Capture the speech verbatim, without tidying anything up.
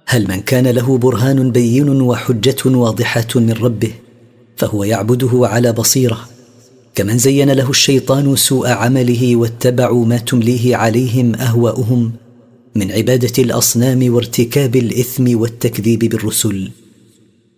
هل من كان له برهان بين وحجة واضحة من ربه فهو يعبده على بصيرة، كمن زين له الشيطان سوء عمله واتبعوا ما تمليه عليهم أهواؤهم من عبادة الأصنام وارتكاب الإثم والتكذيب بالرسل.